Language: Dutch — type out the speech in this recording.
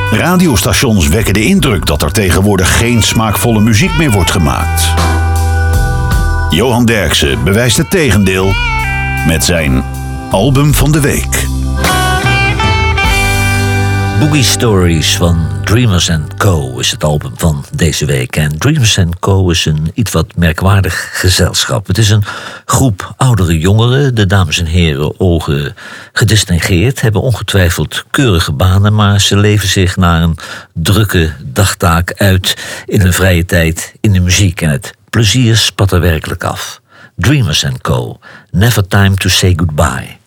Radiostations wekken de indruk dat er tegenwoordig geen smaakvolle muziek meer wordt gemaakt. Johan Derksen bewijst het tegendeel met zijn album van de week. Boogie Stories van Dreamers & Co. is het album van deze week. En Dreamers & Co. is een iets wat merkwaardig gezelschap. Het is een groep oudere jongeren. De dames en heren, ogen gedistingeerd, hebben ongetwijfeld keurige banen, maar ze leven zich na een drukke dagtaak uit in hun vrije tijd in de muziek. En het plezier spat er werkelijk af. Dreamers & Co. Never Time to Say Goodbye.